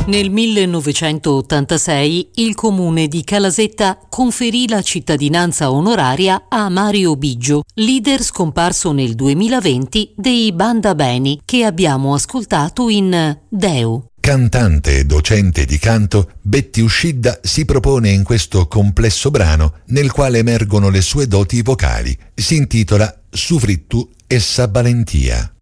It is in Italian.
Nel 1986 il comune di Calasetta conferì la cittadinanza onoraria a Mario Biggio, leader scomparso nel 2020 dei Banda Beni, che abbiamo ascoltato in Deu. Cantante e docente di canto, Betty Uscidda si propone in questo complesso brano nel quale emergono le sue doti vocali. Si intitola Sufrittu e sa Valentia.